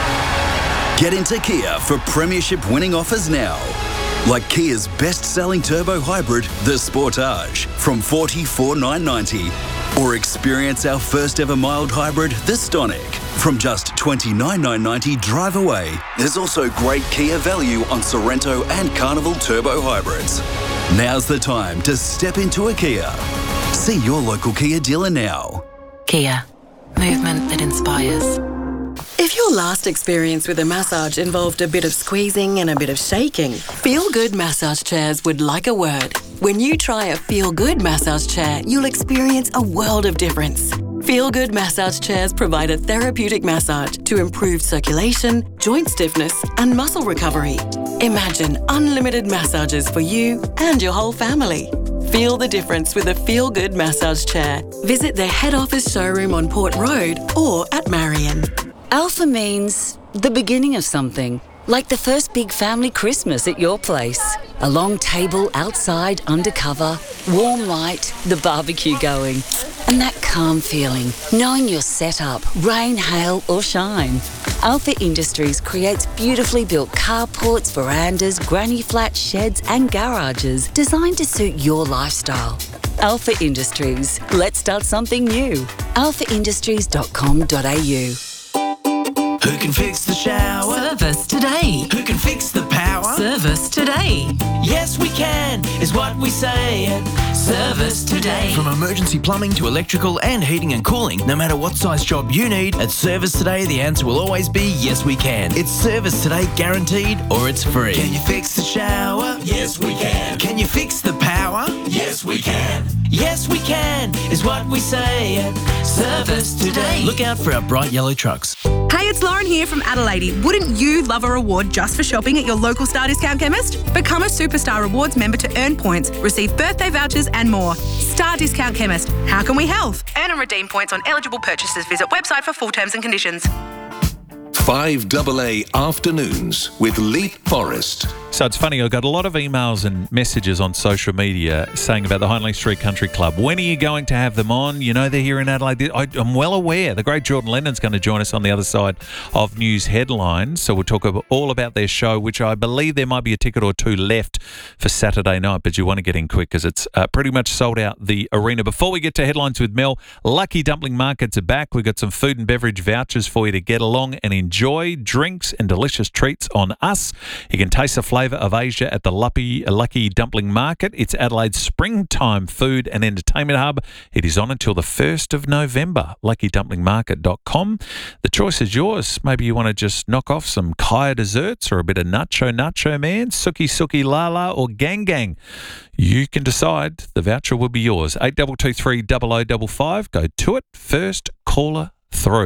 Get into Kia for premiership winning offers now. Like Kia's best-selling turbo hybrid, the Sportage, from $44,990. Or experience our first ever mild hybrid, the Stonic, from just $29,990 drive away. There's also great Kia value on Sorrento and Carnival turbo hybrids. Now's the time to step into a Kia. See your local Kia dealer now. Kia. Movement that inspires. If your last experience with a massage involved a bit of squeezing and a bit of shaking, Feel Good Massage Chairs would like a word. When you try a Feel Good massage chair, you'll experience a world of difference. Feel Good Massage Chairs provide a therapeutic massage to improve circulation, joint stiffness, and muscle recovery. Imagine unlimited massages for you and your whole family. Feel the difference with a Feel Good massage chair. Visit their head office showroom on Port Road or at Marion. Alpha means the beginning of something, like the first big family Christmas at your place. A long table outside undercover, warm light, the barbecue going, and that calm feeling, knowing you're set up, rain, hail or shine. Alpha Industries creates beautifully built carports, verandas, granny flats, sheds and garages designed to suit your lifestyle. Alpha Industries. Let's start something new. alphaindustries.com.au. Who can fix the shower? Service today. Who can fix the power? Service today. Yes, we can, is what we say at Service Today. From emergency plumbing to electrical and heating and cooling, no matter what size job you need, at Service Today, the answer will always be yes, we can. It's Service Today guaranteed or it's free. Can you fix the shower? Yes, we can. Can you fix the power? Yes, we can. Yes, we can, is what we say at Service Today. Look out for our bright yellow trucks. Hey, it's Lauren here from Adelaide. Wouldn't you love a reward just for shopping at your local Star Discount Chemist? Become a Superstar Rewards member to earn points, receive birthday vouchers and more. Star Discount Chemist. How can we help? Earn and redeem points on eligible purchases. Visit website for full terms and conditions. 5AA Afternoons with Leith Forrest. So it's funny, I got a lot of emails and messages on social media saying about the Hindley Street Country Club. When are you going to have them on? You know they're here in Adelaide. I'm well aware. The great Jordan Lennon's going to join us on the other side of news headlines. So we'll talk all about their show, which I believe there might be a ticket or two left for Saturday night, but you want to get in quick because it's pretty much sold out the arena. Before we get to headlines with Mel, Lucky Dumpling Markets are back. We've got some food and beverage vouchers for you to get along and enjoy drinks and delicious treats on us. You can taste the flavour of Asia at the Lucky Dumpling Market. It's Adelaide's springtime food and entertainment hub. It is on until the 1st of November. LuckyDumplingMarket.com. The choice is yours. Maybe you want to just knock off some kaya desserts or a bit of nacho man, suki lala or gang. You can decide. The voucher will be yours. 8223 0055. Go to it. First caller through.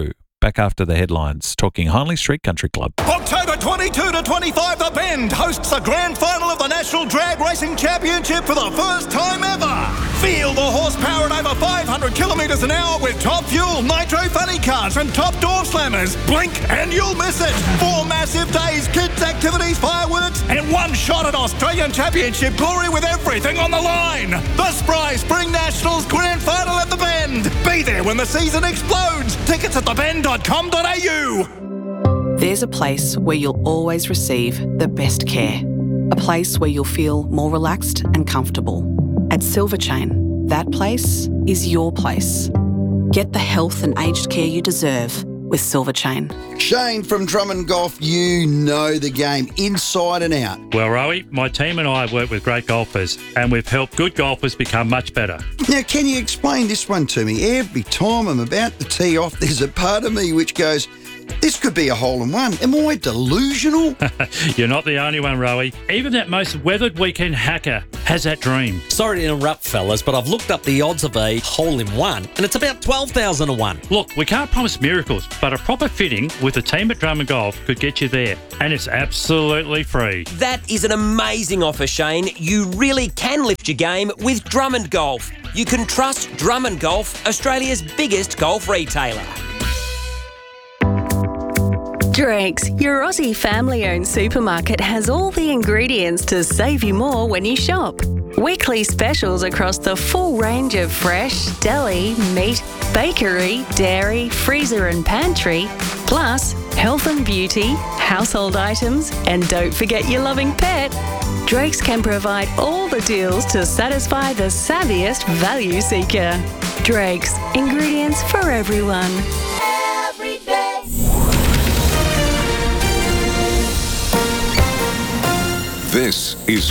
Back after the headlines, talking Hindley Street Country Club. October 22 to 25, The Bend hosts the grand final of the National Drag Racing Championship for the first time ever. Feel the horsepower at over 500 kilometres an hour with top fuel, nitro funny cars and top door slammers. Blink and you'll miss it. 4 massive days, kids activities, fireworks and one shot at Australian Championship glory with everything on the line. The Spry Spring Nationals grand final at The Bend. Be there when the season explodes. Tickets at thebend.com.au. There's a place where you'll always receive the best care. A place where you'll feel more relaxed and comfortable. At Silver Chain, that place is your place. Get the health and aged care you deserve with Silver Chain. Shane from Drummond Golf, you know the game inside and out. Well, Rowie, my team and I have worked with great golfers and we've helped good golfers become much better. Now, can you explain this one to me? Every time I'm about to tee off, there's a part of me which goes, this could be a hole-in-one. Am I delusional? You're not the only one, Rowie. Even that most weathered weekend hacker has that dream. Sorry to interrupt, fellas, but I've looked up the odds of a hole-in-one, and it's about 12,000 to 1. Look, we can't promise miracles, but a proper fitting with the team at Drummond Golf could get you there, and it's absolutely free. That is an amazing offer, Shane. You really can lift your game with Drummond Golf. You can trust Drummond Golf, Australia's biggest golf retailer. Drake's, your Aussie family-owned supermarket, has all the ingredients to save you more when you shop. Weekly specials across the full range of fresh, deli, meat, bakery, dairy, freezer and pantry, plus health and beauty, household items, and don't forget your loving pet. Drake's can provide all the deals to satisfy the savviest value seeker. Drake's, ingredients for everyone. Every day. This is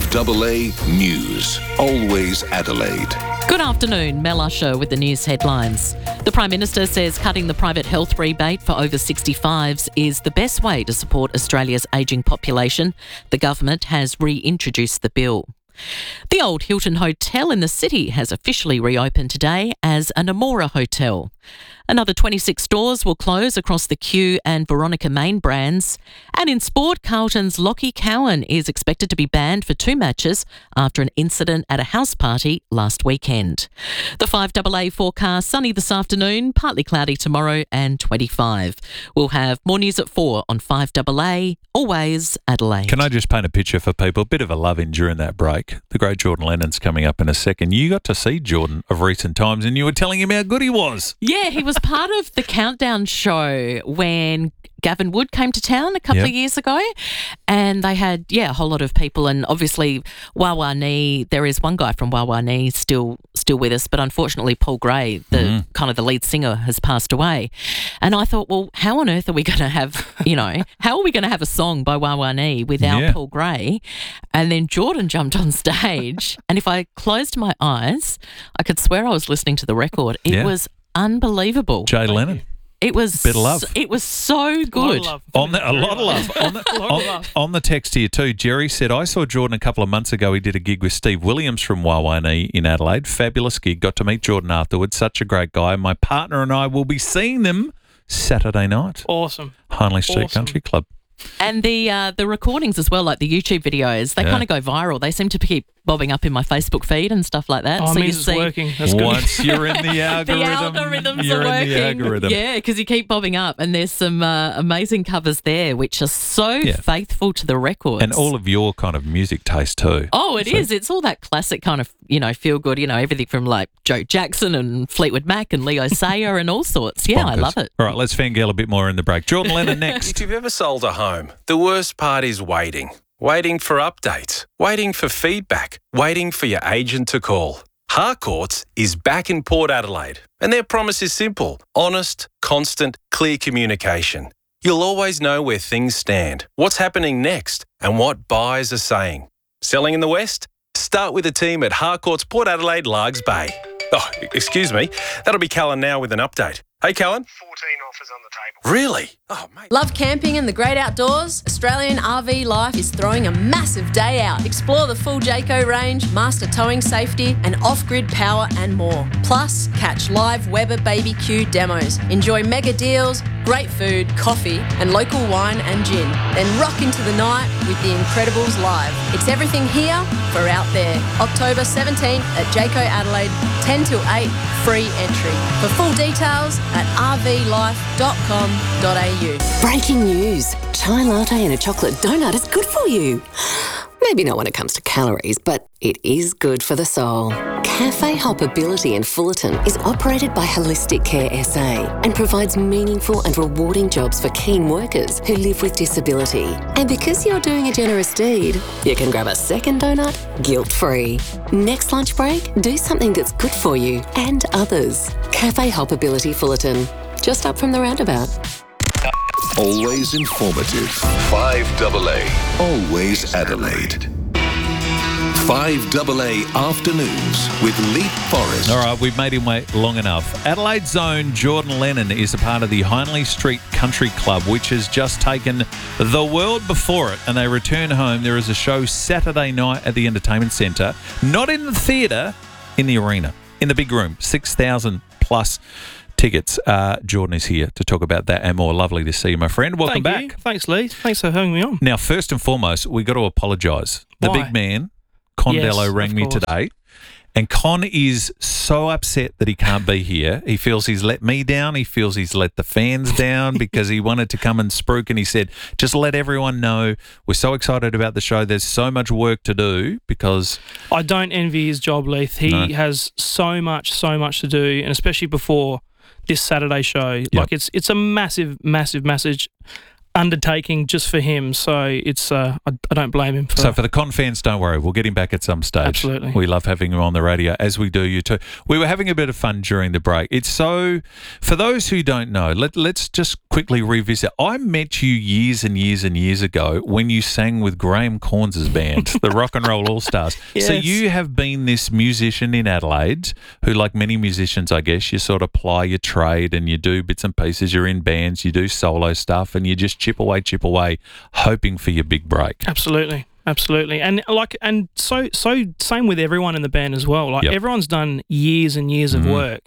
5AA News. Always Adelaide. Good afternoon, Mel Usher with the news headlines. The Prime Minister says cutting the private health rebate for over 65s is the best way to support Australia's ageing population. The government has reintroduced the bill. The old Hilton Hotel in the city has officially reopened today as an Amora Hotel. Another 26 stores will close across the Q and Veronica main brands. And in sport, Carlton's Lockie Cowan is expected to be banned for 2 matches after an incident at a house party last weekend. The 5AA forecast, sunny this afternoon, partly cloudy tomorrow and 25. We'll have more news at 4 on 5AA, always Adelaide. Can I just paint a picture for people? A bit of a love-in during that break. The great Jordan Lennon's coming up in a second. You got to see Jordan of recent times and you were telling him how good he was. Yeah, he was part of the Countdown show when Gavin Wood came to town a couple of years ago, and they had, a whole lot of people, and obviously Wawani, there is one guy from Wawani still with us, but unfortunately Paul Gray, the kind of the lead singer, has passed away. And I thought, well, how on earth are we going to have, how are we going to have a song by Wawani without Paul Gray? And then Jordan jumped on stage, and if I closed my eyes, I could swear I was listening to the record. It was unbelievable. Jay Lennon. It was bit of love. It was so good. A lot of love. On the text here too, Jerry said, I saw Jordan a couple of months ago. He did a gig with Steve Williams from Wawani in Adelaide. Fabulous gig. Got to meet Jordan afterwards. Such a great guy. My partner and I will be seeing them Saturday night. Awesome. Hindley Street Country Club. And the recordings as well, like the YouTube videos, they kind of go viral. They seem to keep bobbing up in my Facebook feed and stuff like that. Oh, so it's working. That's good. Once you're in the algorithm, the algorithms you're are working. in the algorithm. Yeah, because you keep bobbing up, and there's some amazing covers there, which are so faithful to the records. And all of your kind of music taste too. Oh, it is. It's all that classic kind of, feel good, everything from like Joe Jackson and Fleetwood Mac and Leo Sayer and all sorts. Yeah, Bonkers. I love it. All right, let's fangirl a bit more in the break. Jordan Lennon next. If you've ever sold a home, the worst part is waiting. Waiting for updates, waiting for feedback, waiting for your agent to call. Harcourts is back in Port Adelaide, and their promise is simple: honest, constant, clear communication. You'll always know where things stand, what's happening next, and what buyers are saying. Selling in the West? Start with the team at Harcourts Port Adelaide, Largs Bay. Oh, excuse me. That'll be Callan now with an update. Hey, Callan. 14 offers on the table. Really? Oh, mate. Love camping and the great outdoors? Australian RV Life is throwing a massive day out. Explore the full Jayco range, master towing safety and off-grid power and more. Plus, catch live Weber BBQ demos. Enjoy mega deals, great food, coffee and local wine and gin. Then rock into the night with the Incredibles live. It's everything here for out there. October 17th at Jayco Adelaide, 10 till 8, free entry. For full details at rvlife.com.au. Breaking news. Chai latte and a chocolate donut is good for you. Maybe not when it comes to calories, but it is good for the soul. Cafe Hoppability in Fullerton is operated by Holistic Care SA and provides meaningful and rewarding jobs for keen workers who live with disability. And because you're doing a generous deed, you can grab a second donut guilt-free. Next lunch break, do something that's good for you and others. Cafe Hoppability Fullerton, just up from the roundabout. Always informative. 5AA. Always Adelaide. 5AA Afternoons with Leap Forest. All right, we've made him wait long enough. Adelaide's own Jordan Lennon is a part of the Hindley Street Country Club, which has just taken the world before it, and they return home. There is a show Saturday night at the Entertainment Centre, not in the theatre, in the arena, in the big room, 6,000 plus tickets. Jordan is here to talk about that and more. Lovely to see you, my friend. Welcome back. You. Thanks, Lee. Thanks for having me on. Now, first and foremost, we got to apologise. The Why? big man, Condello, rang me today, and Con is so upset that he can't be here. He feels he's let me down. He feels he's let the fans down because he wanted to come and spruik, and he said, just let everyone know we're so excited about the show. There's so much work to do because... I don't envy his job, Leith. He has so much to do, and especially before this Saturday show. Yep. Like it's a massive undertaking just for him. So it's I don't blame him for So for the Con fans, don't worry. We'll get him back at some stage. Absolutely. We love having him on the radio, as we do you too. We were having a bit of fun during the break. It's so... For those who don't know, let's just quickly revisit. I met you years and years and years ago when you sang with Graham Corns' band, the Rock and Roll All-Stars. Yes. So you have been this musician in Adelaide who, like many musicians, I guess, you sort of ply your trade and you do bits and pieces. You're in bands, you do solo stuff, and you just chip away, hoping for your big break. Absolutely. And so same with everyone in the band as well. Like everyone's done years and years of work.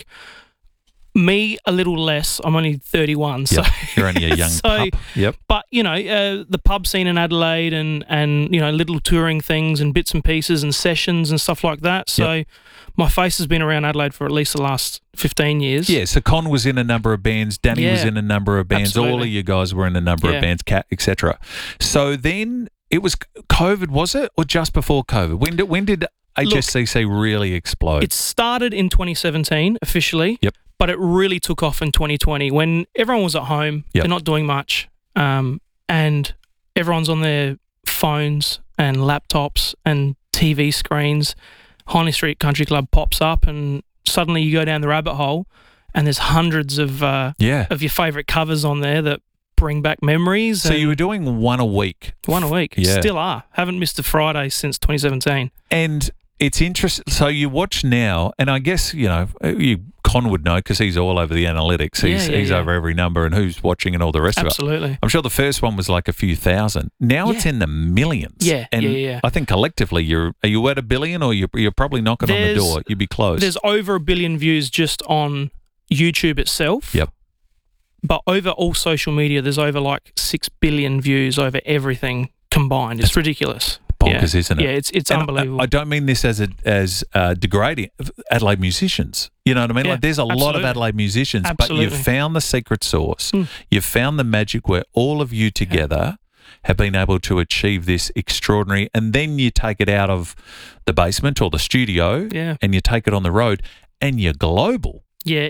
Me a little less. I'm only 31, so you're only a young pup. Yep. But the pub scene in Adelaide and little touring things and bits and pieces and sessions and stuff like that. So my face has been around Adelaide for at least the last 15 years. Yeah, so Con was in a number of bands, Danny was in a number of bands, all of you guys were in a number of bands, Cat, etc. So then it was COVID, was it? Or just before COVID? When did HSCC really explode? It started in 2017 officially. Yep. But it really took off in 2020 when everyone was at home, they're not doing much, and everyone's on their phones and laptops and TV screens. Hindley Street Country Club pops up and suddenly you go down the rabbit hole and there's hundreds of your favourite covers on there that bring back memories. So you were doing one a week? One a week. Yeah. Still are. Haven't missed a Friday since 2017. And it's interesting. So you watch now, and I guess, Con would know because he's all over the analytics. He's over every number and who's watching and all the rest of it. Absolutely. I'm sure the first one was like a few thousand. Now it's in the millions. Yeah. I think collectively, are you at a billion or you're probably knocking on the door? You'd be close. There's over 1 billion views just on YouTube itself. Yep. But over all social media, there's over like 6 billion views over everything combined. It's ridiculous. Bonkers, isn't it? Yeah, it's unbelievable. I don't mean this as degrading Adelaide musicians. You know what I mean? Yeah, like there's a lot of Adelaide musicians, but you've found the secret sauce. You've found the magic where all of you together have been able to achieve this extraordinary, and then you take it out of the basement or the studio and you take it on the road and you're global. Yeah,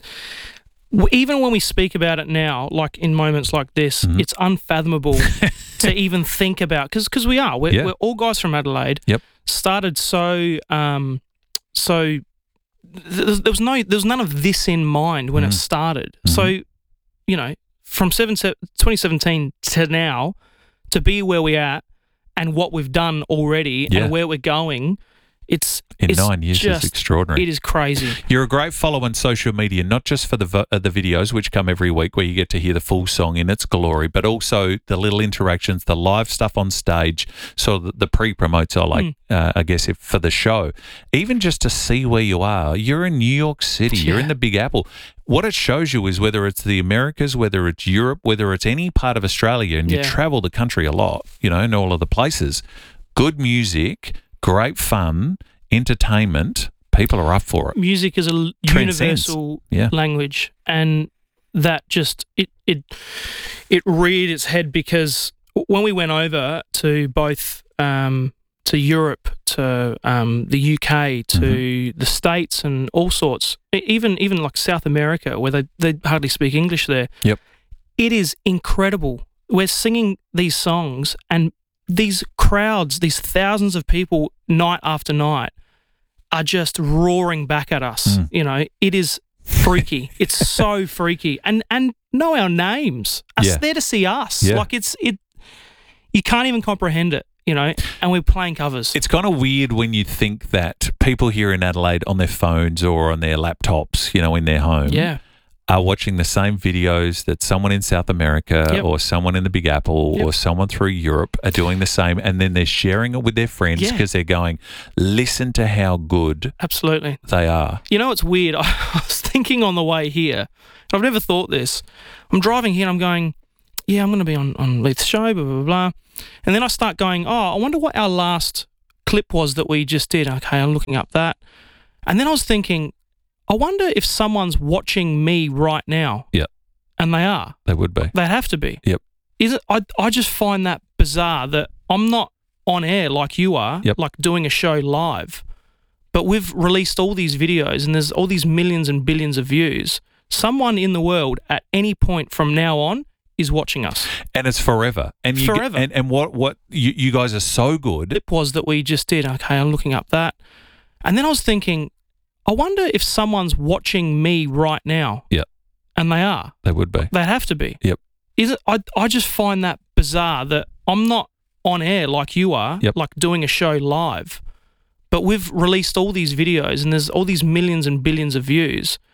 even when we speak about it now, like in moments like this, it's unfathomable to even think about because we're all guys from Adelaide. Yep. Started so there was none of this in mind when it started. So from 2017 to now to be where we're at and what we've done already and where we're going, It's in it's 9 years just, is extraordinary. It is crazy. You're a great follow on social media, not just for the videos, which come every week where you get to hear the full song in its glory, but also the little interactions, the live stuff on stage, so the pre-promotes are like, I guess, for the show. Even just to see where you are, you're in New York City, you're in the Big Apple. What it shows you is whether it's the Americas, whether it's Europe, whether it's any part of Australia, and you travel the country a lot, you know, in all of the places, good music, great fun, entertainment, people are up for it. Music is a universal language, and that just it reared its head, because when we went over to both to Europe, to the UK, to the States, and all sorts, even like South America, where they hardly speak English there. Yep, it is incredible. We're singing these songs, and these crowds, these thousands of people, night after night, are just roaring back at us. You know, it is freaky. It's so freaky, and know our names. Are there to see us. Like you can't even comprehend it. You know, and we're playing covers. It's kind of weird when you think that people here in Adelaide on their phones or on their laptops, you know, in their home, are watching the same videos that someone in South America or someone in the Big Apple or someone through Europe are doing the same, and then they're sharing it with their friends because they're going, listen to how good they are. You know, it's weird. I was thinking on the way here, and I've never thought this. I'm driving here and I'm going, I'm going to be on Leith's show, blah, blah, blah. And then I start going, I wonder what our last clip was that we just did. Okay, I'm looking up that. And then I was thinking, I wonder if someone's watching me right now. Yep. And they are. They would be. They'd have to be. Yep. I just find that bizarre that I'm not on air like you are, like doing a show live, but we've released all these videos and there's all these millions and billions of views. Someone in the world at any point from now on is watching us. And it's forever. And forever. And what you guys are so good. It was that we just did. Okay, I'm looking up that. And then I was thinking, I wonder if someone's watching me right now. Yep. And they are. They would be. They'd have to be. Yep. I just find that bizarre that I'm not on air like you are, like doing a show live, but we've released all these videos and there's all these millions and billions of views.